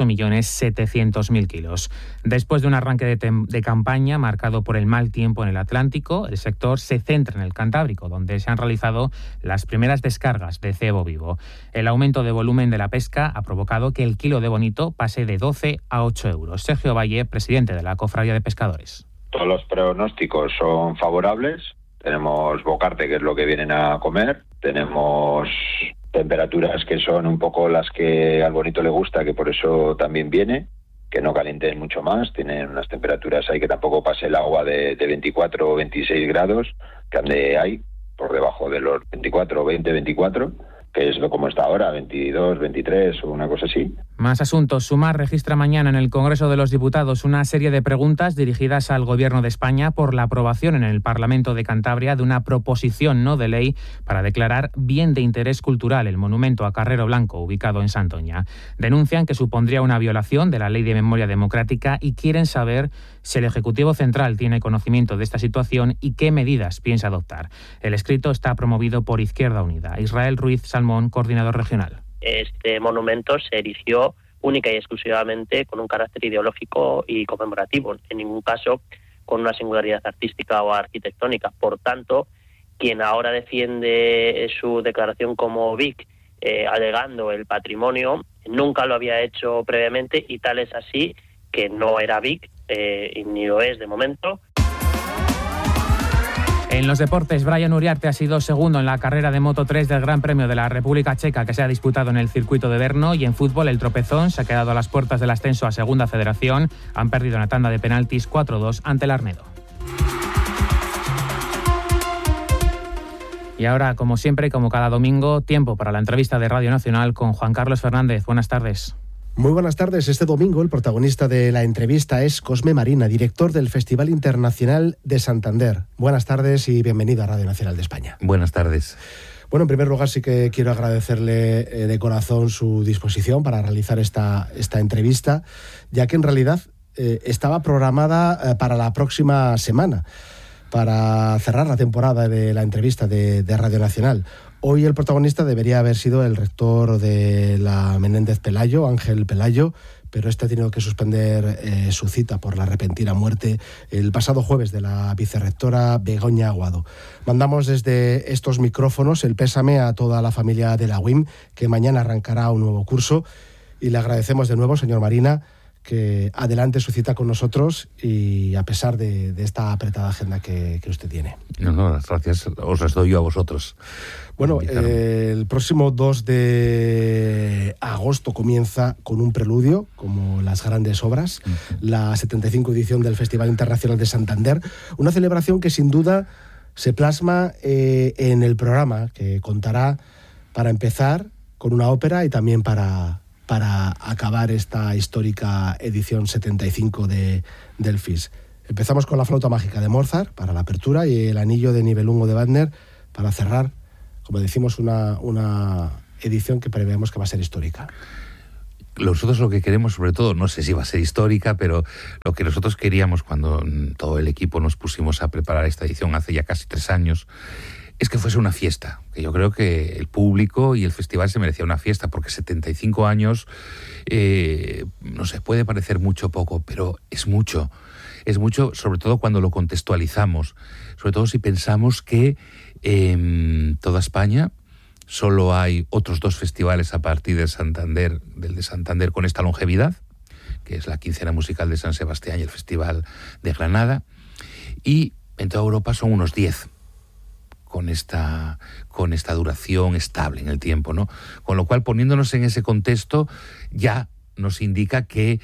28.700.000 kilos. Después de un arranque de campaña marcado por el mal tiempo en el Atlántico, el sector se centra en el Cantábrico, donde se han realizado las primeras descargas de cebo vivo. El aumento de volumen de la pesca ha provocado que el kilo de bonito pase de 12 a 8 euros. Sergio Valle, presidente de la Cofradía de Pescadores. Todos los pronósticos son favorables. Tenemos bocarte, que es lo que vienen a comer. Tenemos temperaturas que son un poco las que al bonito le gusta, que por eso también viene, que no calienten mucho más. Tienen unas temperaturas ahí que tampoco pase el agua de 24 o 26 grados, que ande ahí por debajo de los 24 o 24, que es lo como está ahora, 22, 23 o una cosa así. Más asuntos. Sumar registra mañana en el Congreso de los Diputados una serie de preguntas dirigidas al Gobierno de España por la aprobación en el Parlamento de Cantabria de una proposición no de ley para declarar bien de interés cultural el monumento a Carrero Blanco, ubicado en Santoña. Denuncian que supondría una violación de la Ley de Memoria Democrática y quieren saber si el Ejecutivo Central tiene conocimiento de esta situación y qué medidas piensa adoptar. El escrito está promovido por Izquierda Unida. Israel Ruiz Salmón, coordinador regional. Este monumento se erigió única y exclusivamente con un carácter ideológico y conmemorativo, en ningún caso con una singularidad artística o arquitectónica. Por tanto, quien ahora defiende su declaración como BIC, alegando el patrimonio, nunca lo había hecho previamente y tal es así que no era BIC, ni lo es de momento. En los deportes, Brian Uriarte ha sido segundo en la carrera de Moto 3 del Gran Premio de la República Checa que se ha disputado en el circuito de Brno, y en fútbol el Tropezón se ha quedado a las puertas del ascenso a Segunda Federación. Han perdido en la tanda de penaltis 4-2 ante el Arnedo. Y ahora, como siempre y como cada domingo, tiempo para la entrevista de Radio Nacional con Juan Carlos Fernández. Buenas tardes. Muy buenas tardes. Este domingo el protagonista de la entrevista es Cosme Marina, director del Festival Internacional de Santander. Buenas tardes y bienvenido a Radio Nacional de España. Buenas tardes. Bueno, en primer lugar sí que quiero agradecerle de corazón su disposición para realizar esta entrevista, ya que en realidad estaba programada para la próxima semana, para cerrar la temporada de la entrevista de Radio Nacional. Hoy el protagonista debería haber sido el rector de la Menéndez Pelayo, Ángel Pelayo, pero este ha tenido que suspender su cita por la repentina muerte el pasado jueves de la vicerrectora Begoña Aguado. Mandamos desde estos micrófonos el pésame a toda la familia de la UIM, que mañana arrancará un nuevo curso, y le agradecemos de nuevo, señor Marina, que adelante su cita con nosotros y a pesar de esta apretada agenda que usted tiene. No, las gracias os las doy yo a vosotros. Bueno, el próximo 2 de agosto comienza con un preludio, como las grandes obras, la 75 edición del Festival Internacional de Santander, una celebración que sin duda se plasma en el programa, que contará, para empezar, con una ópera y también para acabar esta histórica edición 75 del FIS. Empezamos con la flauta mágica de Mozart para la apertura y el anillo de Nibelungo de Wagner para cerrar, como decimos, una edición que prevemos que va a ser histórica. Nosotros lo que queremos, sobre todo, no sé si va a ser histórica, pero lo que nosotros queríamos cuando todo el equipo nos pusimos a preparar esta edición hace ya casi 3 años, es que fuese una fiesta, que yo creo que el público y el festival se merecía una fiesta, porque 75 años, no sé, puede parecer mucho o poco, pero es mucho, sobre todo cuando lo contextualizamos, sobre todo si pensamos que en toda España solo hay otros 2 festivales a partir del de Santander con esta longevidad, que es la Quincena Musical de San Sebastián y el Festival de Granada, y en toda Europa son unos 10. Con esta duración estable en el tiempo, ¿no? Con lo cual, poniéndonos en ese contexto, ya nos indica que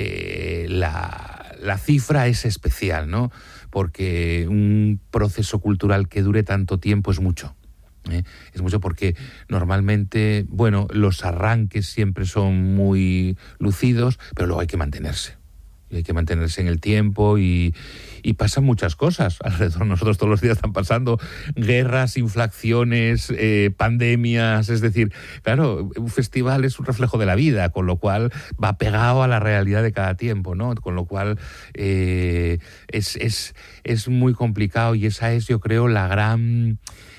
la cifra es especial, ¿no? Porque un proceso cultural que dure tanto tiempo es mucho. Es mucho porque normalmente, bueno, los arranques siempre son muy lucidos, pero luego hay que mantenerse. Hay que mantenerse en el tiempo y pasan muchas cosas alrededor de nosotros. Todos los días están pasando guerras, inflaciones, pandemias. Es decir, claro, un festival es un reflejo de la vida, con lo cual va pegado a la realidad de cada tiempo, ¿no? Con lo cual es muy complicado, y esa es, yo creo, la gran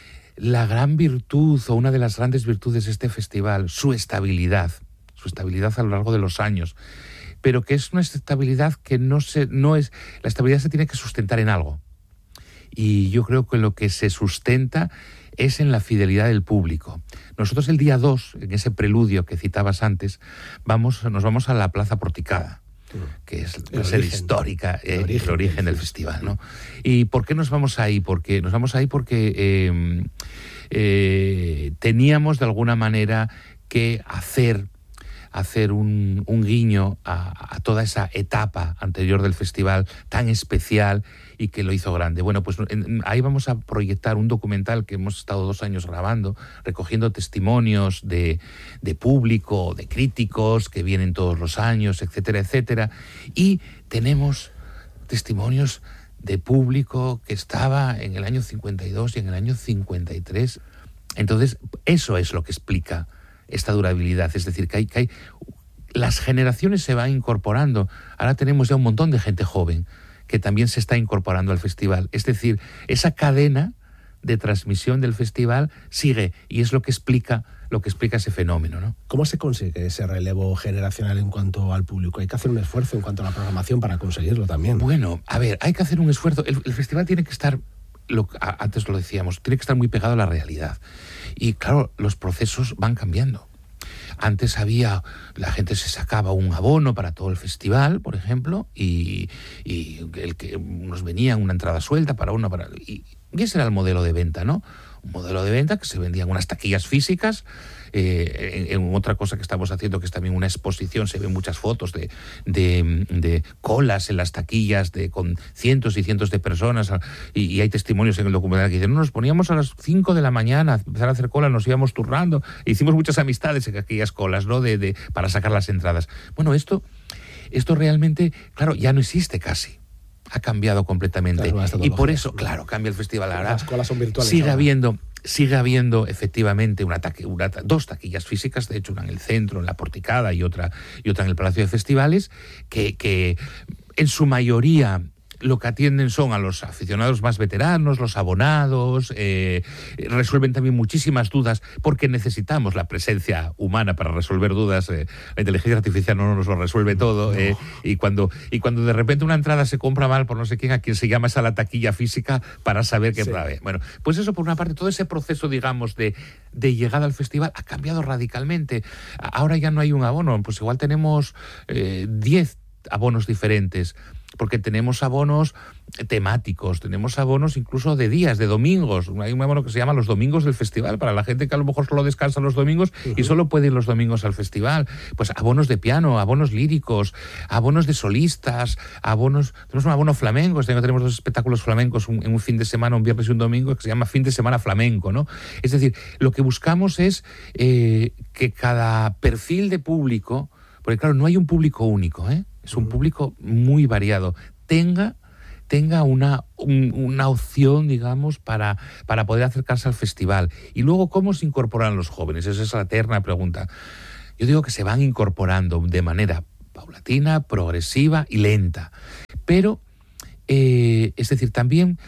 virtud, o una de las grandes virtudes de este festival, su estabilidad a lo largo de los años. Pero que es una estabilidad que no es... La estabilidad se tiene que sustentar en algo. Y yo creo que lo que se sustenta es en la fidelidad del público. Nosotros el día 2, en ese preludio que citabas antes, nos vamos a la Plaza Porticada, que es la sede histórica, el origen del festival, ¿no? ¿Y por qué nos vamos ahí? Nos vamos ahí porque teníamos de alguna manera que hacer un guiño a toda esa etapa anterior del festival tan especial y que lo hizo grande. Bueno, pues ahí vamos a proyectar un documental que hemos estado 2 años grabando, recogiendo testimonios de público, de críticos que vienen todos los años, etcétera, etcétera. Y tenemos testimonios de público que estaba en el año 52 y en el año 53. Entonces, eso es lo que explica esta durabilidad, es decir, que las generaciones se van incorporando. Ahora tenemos ya un montón de gente joven que también se está incorporando al festival. Es decir, esa cadena de transmisión del festival sigue, y es lo que explica ese fenómeno, ¿no? ¿Cómo se consigue ese relevo generacional en cuanto al público? Hay que hacer un esfuerzo en cuanto a la programación para conseguirlo también. Bueno, a ver, hay que hacer un esfuerzo. El festival tiene que estar, antes lo decíamos, tiene que estar muy pegado a la realidad. Y claro, los procesos van cambiando. Antes la gente se sacaba un abono para todo el festival, por ejemplo, y el que nos venía una entrada suelta para y Y ese era el modelo de venta, ¿no? Un modelo de venta que se vendían unas taquillas físicas. En otra cosa que estamos haciendo, que es también una exposición, se ven muchas fotos de colas en las taquillas con cientos y cientos de personas, y hay testimonios en el documental que dicen, no, nos poníamos a las 5 de la mañana a empezar a hacer cola, nos íbamos turnando, e hicimos muchas amistades en aquellas colas, ¿no? Para sacar las entradas. Bueno, esto realmente, claro, ya no existe casi. Ha cambiado completamente. Claro, y por eso, claro, cambia el festival. Ahora las colas son virtuales. Sigue habiendo efectivamente dos taquillas físicas, de hecho una en el centro, en la Porticada, y otra en el Palacio de Festivales, que en su mayoría lo que atienden son a los aficionados más veteranos, los abonados, resuelven también muchísimas dudas, porque necesitamos la presencia humana para resolver dudas. La inteligencia artificial no nos lo resuelve todo. No. Y cuando de repente una entrada se compra mal por no sé quién, a quien se llama es a la taquilla física para saber qué entrada ve. Bueno, pues eso por una parte, todo ese proceso, digamos, de llegada al festival ha cambiado radicalmente. Ahora ya no hay un abono, pues igual tenemos 10 abonos diferentes, porque tenemos abonos temáticos, tenemos abonos incluso de días, de domingos. Hay un abono que se llama los domingos del festival, para la gente que a lo mejor solo descansa los domingos y solo puede ir los domingos al festival. Pues abonos de piano, abonos líricos, abonos de solistas, tenemos un abono flamenco, tenemos 2 espectáculos flamencos en un fin de semana, un viernes y un domingo, que se llama Fin de Semana Flamenco, ¿no? Es decir, lo que buscamos es que cada perfil de público, porque claro, no hay un público único, es un público muy variado, tenga una opción, digamos, para poder acercarse al festival. Y luego, ¿cómo se incorporan los jóvenes? Esa es la eterna pregunta. Yo digo que se van incorporando de manera paulatina, progresiva y lenta. Pero, es decir, también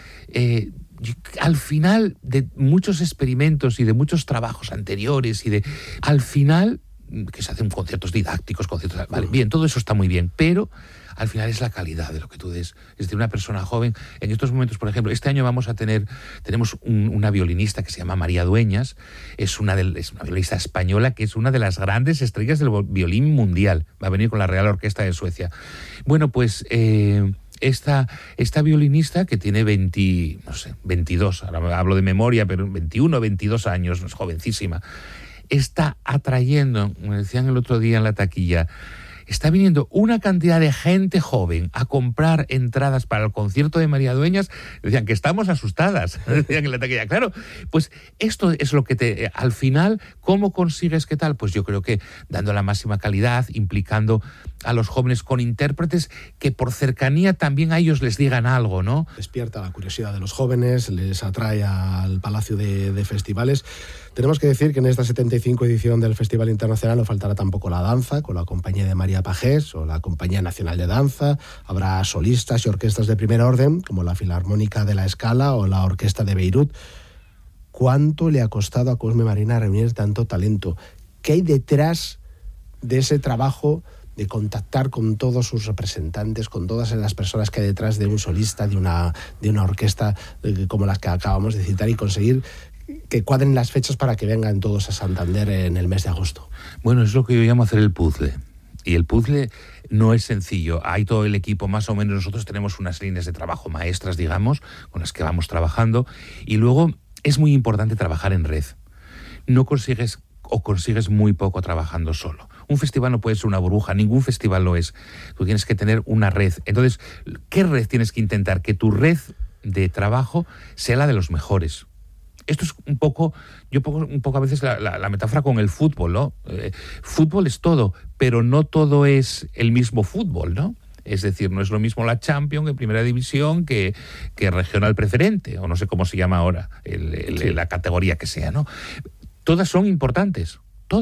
al final de muchos experimentos y de muchos trabajos anteriores al final, que se hacen conciertos didácticos, vale, bien, todo eso está muy bien, pero al final es la calidad de lo que tú des. Es decir, una persona joven, en estos momentos, por ejemplo, este año tenemos una violinista que se llama María Dueñas, es una violinista española que es una de las grandes estrellas del violín mundial, va a venir con la Real Orquesta de Suecia. Bueno, pues esta violinista, que tiene 22, ahora hablo de memoria, pero 21, 22 años, es jovencísima, está atrayendo, me decían el otro día en la taquilla, está viniendo una cantidad de gente joven a comprar entradas para el concierto de María Dueñas. Decían que estamos asustadas, decían en la taquilla. Claro, pues esto es lo que al final, ¿cómo consigues qué tal? Pues yo creo que dando la máxima calidad, implicando a los jóvenes con intérpretes que por cercanía también a ellos les digan algo, ¿no? Despierta la curiosidad de los jóvenes, les atrae al Palacio de Festivales. Tenemos que decir que en esta 75 edición del Festival Internacional no faltará tampoco la danza, con la compañía de María Pagés o la Compañía Nacional de Danza. Habrá solistas y orquestas de primer orden, como la Filarmónica de la Scala o la Orquesta de Beirut. ¿Cuánto le ha costado a Cosme Marina reunir tanto talento? ¿Qué hay detrás de ese trabajo de contactar con todos sus representantes, con todas las personas que hay detrás de un solista, de una orquesta como las que acabamos de citar, y conseguir que cuadren las fechas para que vengan todos a Santander en el mes de agosto? Bueno, es lo que yo llamo hacer el puzzle. Y el puzzle no es sencillo. Hay todo el equipo, más o menos. Nosotros tenemos unas líneas de trabajo maestras, digamos, con las que vamos trabajando. Y luego es muy importante trabajar en red. No consigues muy poco trabajando solo. Un festival no puede ser una burbuja, ningún festival lo es. Tú tienes que tener una red. Entonces, ¿qué red tienes que intentar? Que tu red de trabajo sea la de los mejores. Esto es un poco a veces la metáfora con el fútbol, ¿no? Fútbol es todo, pero no todo es el mismo fútbol, ¿no? Es decir, no es lo mismo la Champions en primera división que regional preferente, o no sé cómo se llama ahora, la categoría que sea, ¿no? Todas son importantes,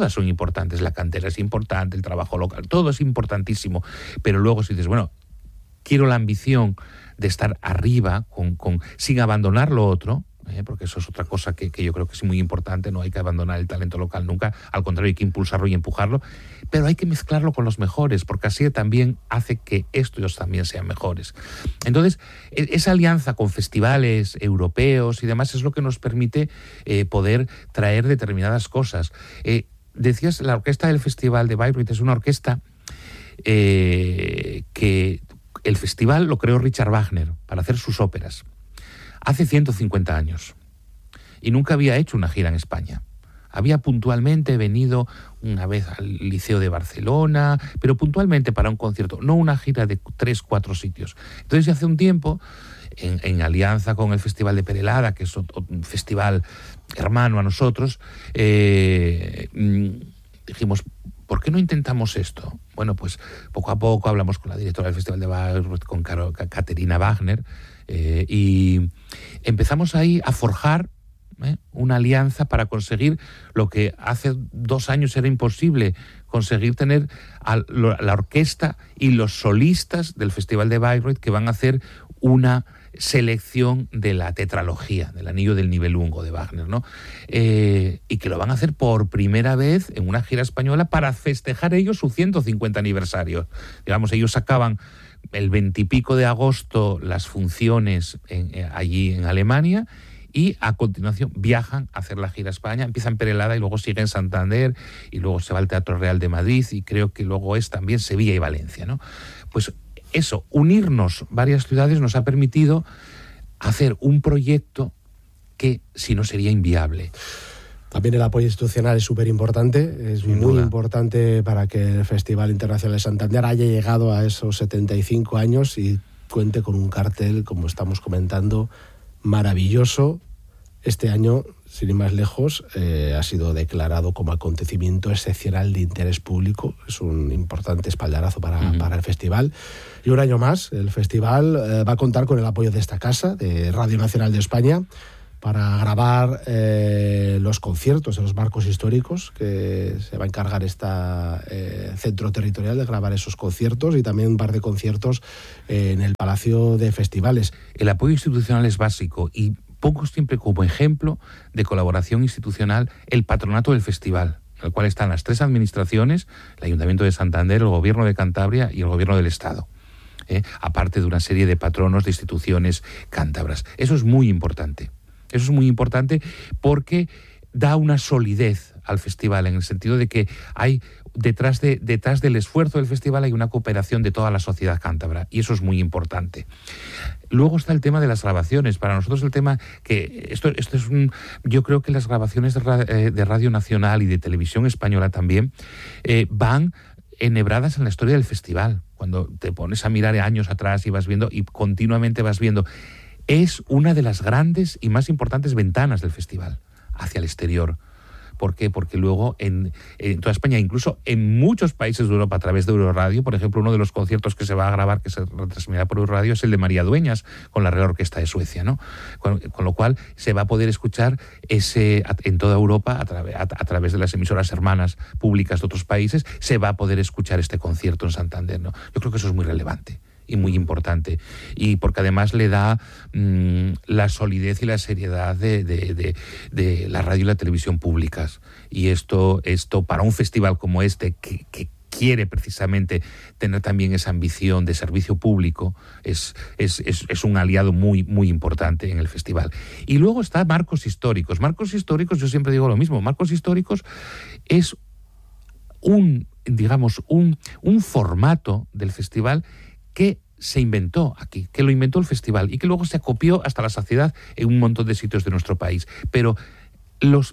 la cantera es importante, el trabajo local, todo es importantísimo, pero luego si dices, bueno, quiero la ambición de estar arriba sin abandonar lo otro, porque eso es otra cosa que yo creo que es muy importante. No hay que abandonar el talento local nunca, al contrario, hay que impulsarlo y empujarlo, pero hay que mezclarlo con los mejores, porque así también hace que estos también sean mejores. Entonces, esa alianza con festivales europeos y demás es lo que nos permite poder traer determinadas cosas. Decías, la orquesta del Festival de Bayreuth es una orquesta que el festival lo creó Richard Wagner para hacer sus óperas. hace 150 años y nunca había hecho una gira en España. Había puntualmente venido una vez al Liceo de Barcelona, pero puntualmente para un concierto, no una gira de 3-4 sitios. Entonces, hace un tiempo, en alianza con el Festival de Perelada, que es un festival hermano a nosotros, dijimos, ¿por qué no intentamos esto? Bueno, pues poco a poco hablamos con la directora del Festival de Bayreuth, con Caterina Wagner, y empezamos ahí a forjar una alianza para conseguir lo que hace 2 años era imposible, conseguir tener a la orquesta y los solistas del Festival de Bayreuth que van a hacer una selección de la tetralogía, del Anillo del Nibelungo de Wagner, ¿no? Y que lo van a hacer por primera vez en una gira española para festejar ellos su 150 aniversario. Digamos, ellos acaban el 20 y pico de agosto las funciones allí en Alemania, y a continuación viajan a hacer la gira a España, empieza en Perelada y luego sigue en Santander y luego se va al Teatro Real de Madrid y creo que luego es también Sevilla y Valencia, ¿no? Pues eso, unirnos varias ciudades nos ha permitido hacer un proyecto que si no sería inviable. También el apoyo institucional es súper importante, es muy importante para que el Festival Internacional de Santander haya llegado a esos 75 años y cuente con un cartel, como estamos comentando, maravilloso. Este año, sin ir más lejos, ha sido declarado como acontecimiento excepcional de interés público. Es un importante espaldarazo para el festival. Y un año más, el festival va a contar con el apoyo de esta casa, de Radio Nacional de España, para grabar los conciertos de los barcos históricos, que se va a encargar centro territorial de grabar esos conciertos, y también un par de conciertos en el Palacio de Festivales. El apoyo institucional es básico y pongo siempre como ejemplo de colaboración institucional el patronato del festival, en el cual están las 3 administraciones, el Ayuntamiento de Santander, el Gobierno de Cantabria y el Gobierno del Estado. Aparte de una serie de patronos de instituciones cántabras. Eso es muy importante. Eso es muy importante porque da una solidez al festival, en el sentido de que hay detrás del esfuerzo del festival hay una cooperación de toda la sociedad cántabra, y eso es muy importante. Luego está el tema de las grabaciones. Para nosotros el tema que esto es yo creo que las grabaciones de Radio Nacional y de Televisión Española también van enhebradas en la historia del festival. Cuando te pones a mirar años atrás y vas viendo, y continuamente vas viendo, es una de las grandes y más importantes ventanas del festival hacia el exterior. ¿Por qué? Porque luego en toda España, incluso en muchos países de Europa, a través de Euroradio, por ejemplo, uno de los conciertos que se va a grabar, que se retransmitirá por Euroradio, es el de María Dueñas, con la Real Orquesta de Suecia, ¿no? Con lo cual se va a poder escuchar en toda Europa, a través de las emisoras hermanas públicas de otros países, se va a poder escuchar este concierto en Santander, ¿no? Yo creo que eso es muy relevante y muy importante, y porque además le da la solidez y la seriedad de la radio y la televisión públicas. Y esto para un festival como este, que quiere precisamente tener también esa ambición de servicio público, es un aliado muy, muy importante en el festival. Y luego está Marcos Históricos. Marcos Históricos, yo siempre digo lo mismo, Marcos Históricos es un formato del festival que se inventó aquí, que lo inventó el festival y que luego se acopió hasta la saciedad en un montón de sitios de nuestro país. Pero los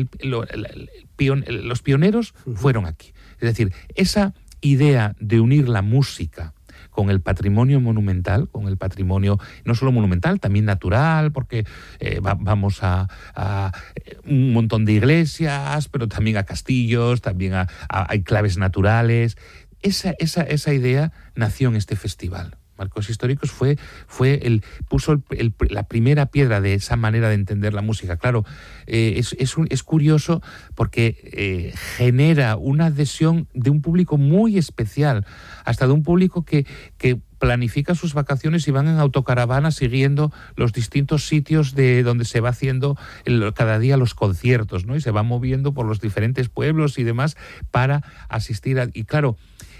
pioneros fueron aquí. Es decir, esa idea de unir la música con el patrimonio monumental, con el patrimonio no solo monumental, también natural, porque vamos a un montón de iglesias, pero también a castillos, también a enclaves naturales. Esa idea nació en este festival. Marcos Históricos puso la primera piedra de esa manera de entender la música. Claro, es curioso porque genera una adhesión de un público muy especial, hasta de un público que planifica sus vacaciones y van en autocaravana siguiendo los distintos sitios de donde se va haciendo cada día los conciertos, ¿no? Y se va moviendo por los diferentes pueblos y demás para asistir y claro,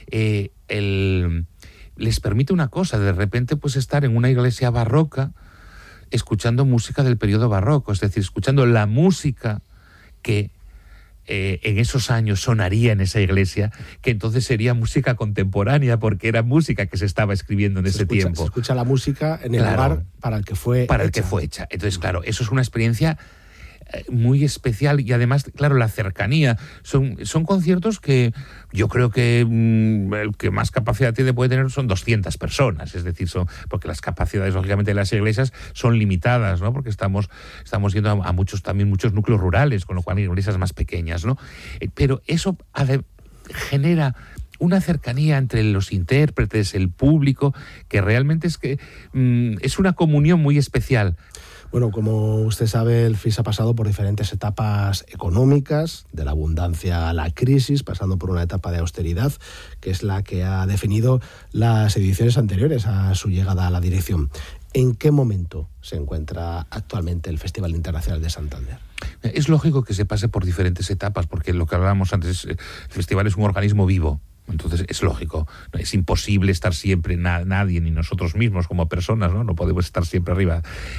les permite una cosa, de repente pues estar en una iglesia barroca escuchando música del periodo barroco, es decir, escuchando la música que en esos años sonaría en esa iglesia, que entonces sería música contemporánea, porque era música que se estaba escribiendo en ese tiempo. Se escucha la música en el lugar para el que fue hecha. Entonces, claro, eso es una experiencia muy especial, y además, claro, la cercanía. Son conciertos que yo creo que el que más capacidad puede tener son 200 personas, es decir, porque las capacidades, lógicamente, de las iglesias son limitadas, ¿no? Porque estamos yendo a muchos núcleos rurales, con lo cual hay iglesias más pequeñas, ¿no? Pero eso genera una cercanía entre los intérpretes, el público, que realmente es una comunión muy especial. Bueno, como usted sabe, el FIS ha pasado por diferentes etapas económicas, de la abundancia a la crisis, pasando por una etapa de austeridad, que es la que ha definido las ediciones anteriores a su llegada a la dirección. ¿En qué momento se encuentra actualmente el Festival Internacional de Santander? Es lógico que se pase por diferentes etapas, porque lo que hablábamos antes, el festival es un organismo vivo. Entonces es lógico, es imposible estar siempre, nadie, ni nosotros mismos como personas, no podemos estar siempre arriba.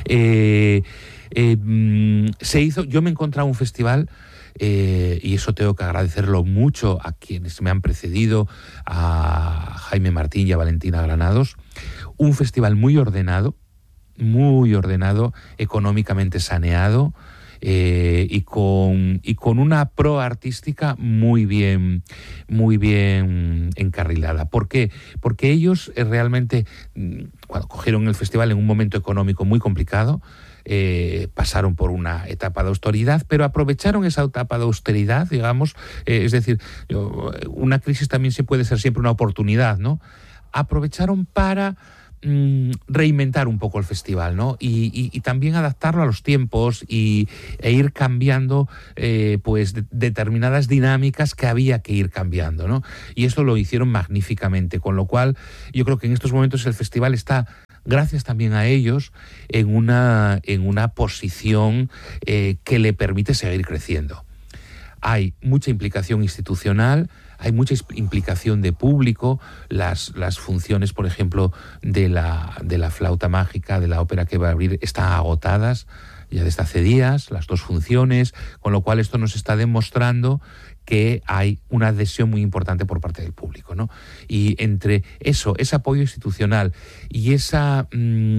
Yo me he encontrado un festival, y eso tengo que agradecerlo mucho a quienes me han precedido, a Jaime Martín y a Valentina Granados, un festival muy ordenado, económicamente saneado, y con una proa artística muy bien encarrilada. ¿Por qué? Porque ellos realmente, cuando cogieron el festival en un momento económico muy complicado, pasaron por una etapa de austeridad, pero aprovecharon esa etapa de austeridad, digamos, es decir, una crisis también puede ser siempre una oportunidad, ¿no? Aprovecharon para reinventar un poco el festival, ¿no? Y también adaptarlo a los tiempos e ir cambiando pues determinadas dinámicas que había que ir cambiando, ¿no? Y esto lo hicieron magníficamente, con lo cual yo creo que en estos momentos el festival está, gracias también a ellos, en una posición que le permite seguir creciendo. Hay mucha implicación institucional, hay mucha implicación de público. Las funciones, por ejemplo, de la flauta mágica, de la ópera que va a abrir, están agotadas ya desde hace días, las 2 funciones, con lo cual esto nos está demostrando que hay una adhesión muy importante por parte del público, ¿no? Y entre eso, ese apoyo institucional y esa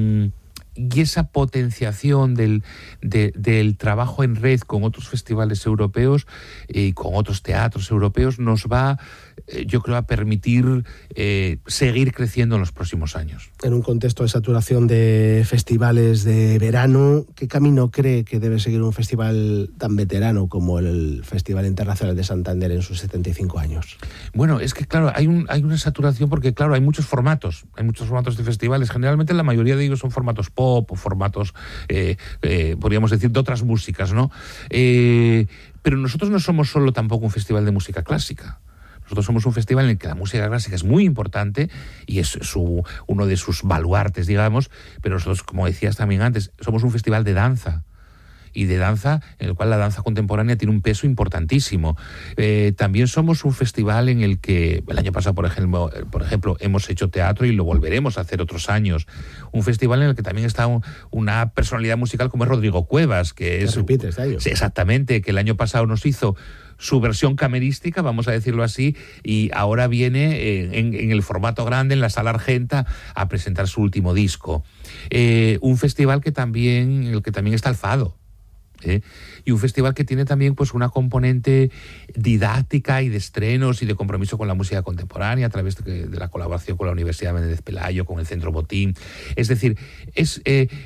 potenciación del trabajo en red con otros festivales europeos y con otros teatros europeos nos va, yo creo, a permitir seguir creciendo en los próximos años. En un contexto de saturación de festivales de verano, ¿qué camino cree que debe seguir un festival tan veterano como el Festival Internacional de Santander en sus 75 años? Bueno, es que claro, hay una saturación porque claro, hay muchos formatos de festivales. Generalmente la mayoría de ellos son formatos pop o formatos, podríamos decir, de otras músicas, ¿no? Pero nosotros no somos solo tampoco un festival de música clásica. Nosotros somos un festival en el que la música clásica es muy importante y es uno de sus baluartes, digamos, pero nosotros, como decías también antes, somos un festival de danza. Y de danza, en el cual la danza contemporánea tiene un peso importantísimo. También somos un festival en el que el año pasado, por ejemplo, hemos hecho teatro y lo volveremos a hacer otros años. Un festival en el que también está una personalidad musical como es Rodrigo Cuevas, que es... repites, ¿eh? Sí, exactamente, que el año pasado nos hizo su versión camerística, vamos a decirlo así, y ahora viene en el formato grande, en la Sala Argenta, a presentar su último disco. Un festival en el que también está el fado. Y un festival que tiene también pues una componente didáctica y de estrenos y de compromiso con la música contemporánea a través de la colaboración con la Universidad Menéndez Pelayo, con el Centro Botín. Es decir, es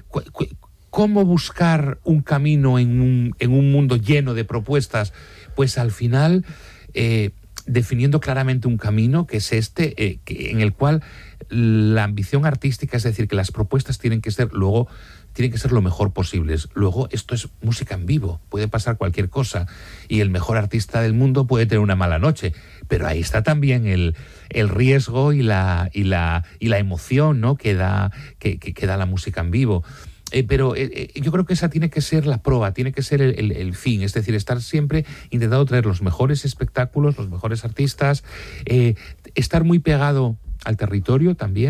cómo buscar un camino en un mundo lleno de propuestas, pues al final definiendo claramente un camino que es en el cual la ambición artística, es decir, que las propuestas tienen que ser lo mejor posibles. Luego, esto es música en vivo, puede pasar cualquier cosa y el mejor artista del mundo puede tener una mala noche, pero ahí está también el riesgo y la emoción, ¿no? que da la música en vivo. Pero yo creo que esa tiene que ser la proa, tiene que ser el fin, es decir, estar siempre intentando traer los mejores espectáculos, los mejores artistas, estar muy pegado al territorio también,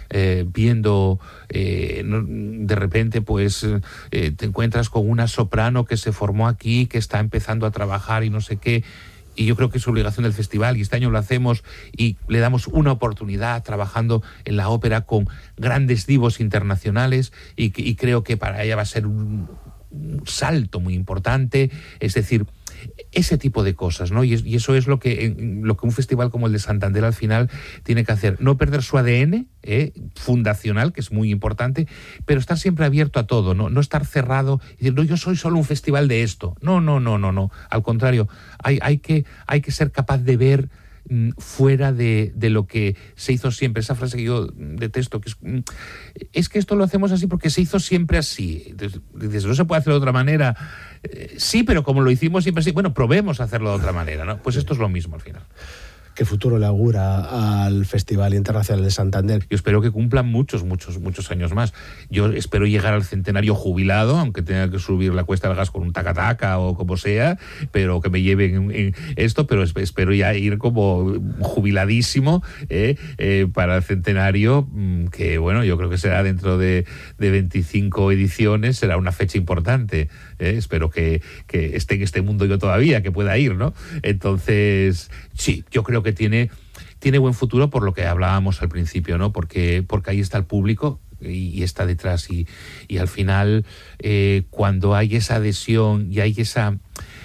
viendo de repente pues te encuentras con una soprano que se formó aquí, que está empezando a trabajar y no sé qué. Y yo creo que es obligación del festival, y este año lo hacemos y le damos una oportunidad trabajando en la ópera con grandes divos internacionales, y creo que para ella va a ser un salto muy importante. Es decir, ese tipo de cosas, ¿no? Y eso es lo que un festival como el de Santander al final tiene que hacer. No perder su ADN fundacional, que es muy importante, pero estar siempre abierto a todo, no estar cerrado y decir, no, yo soy solo un festival de esto. No. Al contrario, hay que ser capaz de ver fuera de lo que se hizo siempre. Esa frase que yo detesto, que es que esto lo hacemos así porque se hizo siempre así. Dices, no se puede hacer de otra manera. Sí, pero como lo hicimos siempre así, bueno, probemos a hacerlo de otra manera, ¿no? Pues esto es lo mismo al final. ¿Qué futuro le augura al Festival Internacional de Santander? Yo espero que cumplan muchos años más. Yo espero llegar al centenario jubilado, aunque tenga que subir la cuesta del gas con un taca-taca o como sea, pero que me lleven en esto, pero espero ya ir como jubiladísimo para el centenario, que bueno, yo creo que será dentro de 25 ediciones, será una fecha importante. Espero que esté en este mundo yo todavía, que pueda ir, ¿no? Entonces, sí, yo creo que tiene buen futuro, por lo que hablábamos al principio, ¿no? Porque ahí está el público y está detrás, y al final cuando hay esa adhesión y hay esa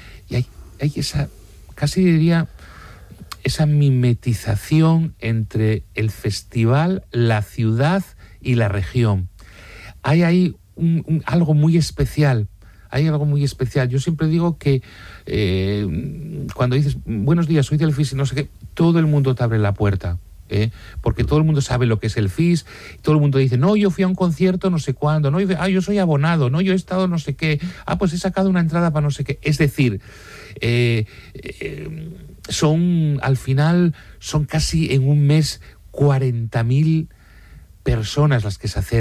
casi diría esa mimetización entre el festival, la ciudad y la región, hay ahí algo muy especial. Hay algo muy especial. Yo siempre digo que cuando dices buenos días, soy del FIS y no sé qué, todo el mundo te abre la puerta, porque todo el mundo sabe lo que es el FIS, todo el mundo dice, no, yo fui a un concierto no sé cuándo, no, yo soy abonado, no, yo he estado no sé qué, pues he sacado una entrada para no sé qué. Es decir, al final son casi en un mes 40.000 personas las que se acercan.